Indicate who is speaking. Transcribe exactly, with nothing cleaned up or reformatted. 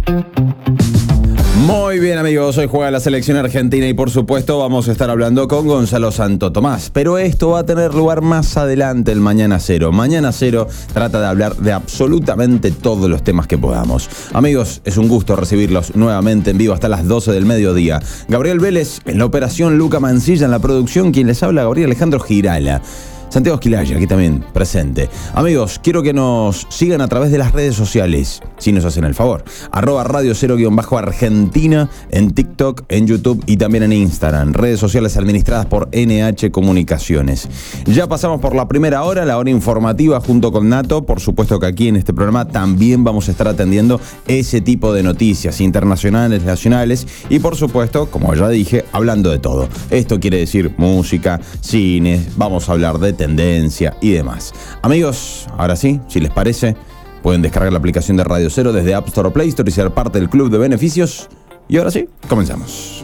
Speaker 1: Muy bien, amigos, hoy juega la selección argentina y por supuesto vamos a estar hablando con Gonzalo Santo Tomás. Pero esto va a tener lugar más adelante, el Mañana Cero. Mañana Cero trata de hablar de absolutamente todos los temas que podamos. Amigos, es un gusto recibirlos nuevamente en vivo hasta las doce del mediodía. Gabriel Vélez en la operación, Luca Mancilla en la producción, quien les habla, Gabriel Alejandro Girala. Santiago Esquilaya, aquí también presente. Amigos, quiero que nos sigan a través de las redes sociales, si nos hacen el favor. Arroba Radio Cero guión bajo Argentina en TikTok, en YouTube y también en Instagram. Redes sociales administradas por N H Comunicaciones. Ya pasamos por la primera hora, la hora informativa junto con Nato. Por supuesto que aquí en este programa también vamos a estar atendiendo ese tipo de noticias internacionales, nacionales y por supuesto, como ya dije, hablando de todo. Esto quiere decir música, cine, vamos a hablar de tendencia y demás. Amigos, ahora sí, si les parece, pueden descargar la aplicación de Radio Cero desde App Store o Play Store y ser parte del club de beneficios. Y ahora sí, comenzamos.